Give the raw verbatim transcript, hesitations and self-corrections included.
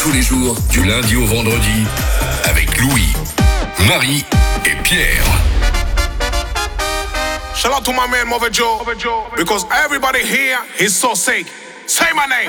Tous les jours, du lundi au vendredi, avec Louis, Marie et Pierre. Shout out to my man Mother Joe, because everybody here is so sick. Say my name.